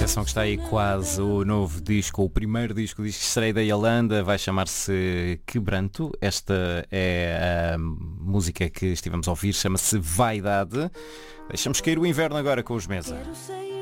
Atenção que está aí quase o novo disco, o primeiro disco que estreia da Yolanda, vai chamar-se Quebranto. Esta é a música que estivemos a ouvir, chama-se Vaidade. Deixamos cair o inverno agora com os Mesa.